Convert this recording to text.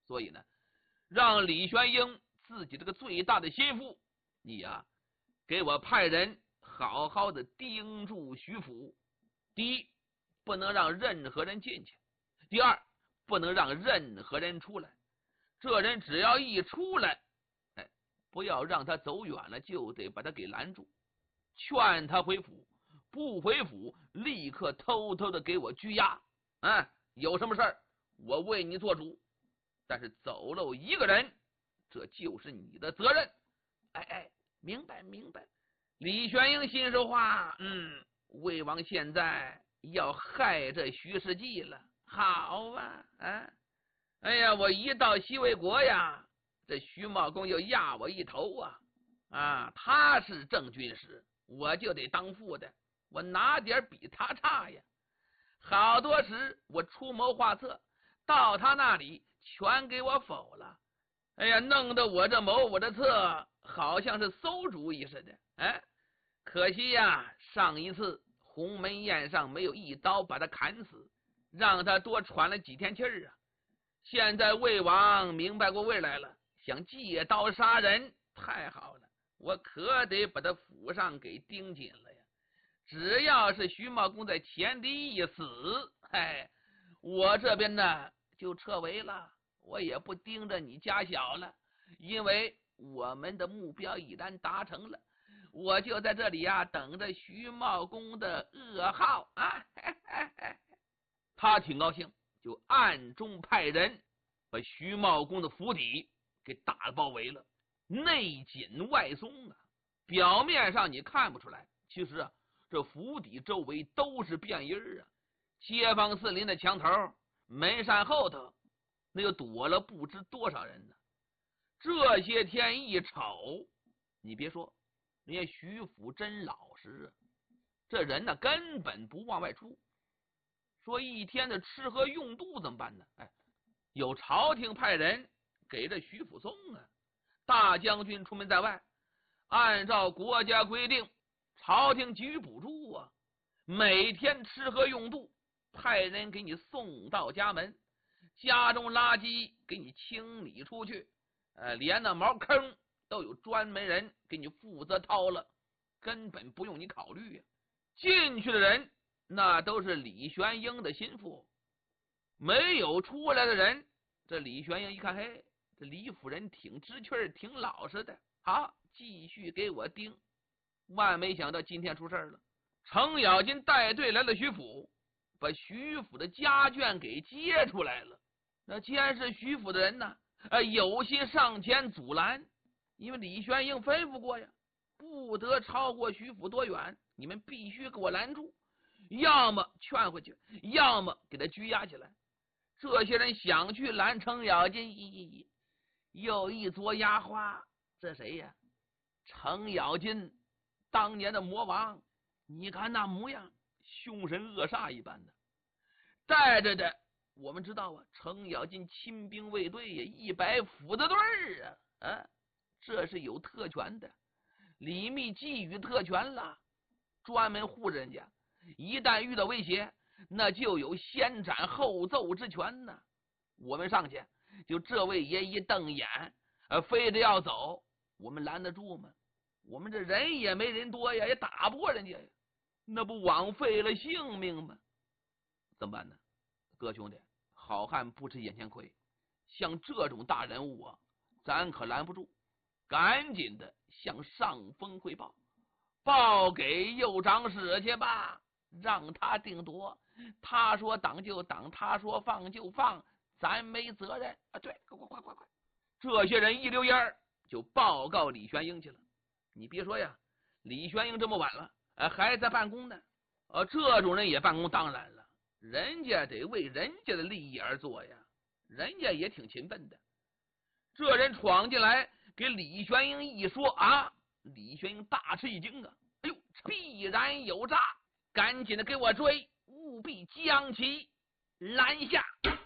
所以呢，让李玄英自己这个最大的心腹，你呀，给我派人好好的盯住徐府。第一，不能让任何人进去；第二，不能让任何人出来。这人只要一出来，不要让他走远了，就得把他给拦住，劝他回府。不回府，立刻偷偷的给我拘押。有什么事儿，我为你做主。但是走漏一个人，这就是你的责任。明白。李玄英心说话，魏王现在要害这徐世绩了。好啊，我一到西魏国呀，这徐茂公就压我一头啊！他是正军师，我就得当副的，我哪点比他差呀？好多时我出谋划策，到他那里全给我否了。弄得我这谋我的策，好像是馊主意似的。可惜呀，上一次鸿门宴上没有一刀把他砍死，让他多喘了几天气儿啊！现在魏王明白过味来了，想借刀杀人，太好了，我可得把他府上给盯紧了呀！只要是徐茂公在前敌一死，我这边呢就撤围了，我也不盯着你家小了，因为我们的目标已然达成了，我就在这里呀，等着徐茂公的噩耗啊！他挺高兴，就暗中派人把徐茂公的府邸给打包围了，内紧外松啊。表面上你看不出来，其实这府邸周围都是便衣啊，街坊四邻的墙头、门扇后头，那又躲了不知多少人呢。这些天一瞅，你别说，人家徐府真老实啊，这人呢根本不往外出。说一天的吃喝用度怎么办呢？有朝廷派人给这徐府送啊。大将军出门在外，按照国家规定，朝廷给予补助啊，每天吃喝用度派人给你送到家门，家中垃圾给你清理出去，连那茅坑都有专门人给你负责掏了，根本不用你考虑啊。进去的人那都是李玄英的心腹，没有出来的人，这李玄英一看，这李夫人挺知趣儿，挺老实的，好，继续给我盯。万没想到今天出事了，程咬金带队来了徐府，把徐府的家眷给接出来了。那监视徐府的人呢，有心上前阻拦，因为李玄英吩咐过呀，不得超过徐府多远，你们必须给我拦住，要么劝回去，要么给他拘押起来。这些人想去拦程咬金，又一撮压花，这谁呀？程咬金当年的魔王，你看那模样，凶神恶煞一般的。带着的我们知道啊，程咬金亲兵卫队呀，100府的队儿啊，这是有特权的，李密给予特权了，专门护人家，一旦遇到威胁，那就有先斩后奏之权呢。我们上去，就这位爷一瞪眼，非得要走，我们拦得住吗？我们这人也没人多呀，也打不过人家呀，那不枉费了性命吗？怎么办呢？哥兄弟，好汉不吃眼前亏，像这种大人物啊，咱可拦不住，赶紧的向上峰汇报，报给右长史去吧，让他定夺。他说挡就挡，他说放就放，咱没责任啊！对，快！这些人一溜烟就报告李玄英去了。你别说呀，李玄英这么晚了，还在办公呢。这种人也办公，当然了，人家得为人家的利益而做呀，人家也挺勤奋的。这人闯进来给李玄英一说啊，李玄英大吃一惊啊！哎呦，必然有诈，赶紧的给我追，务必将其拦下。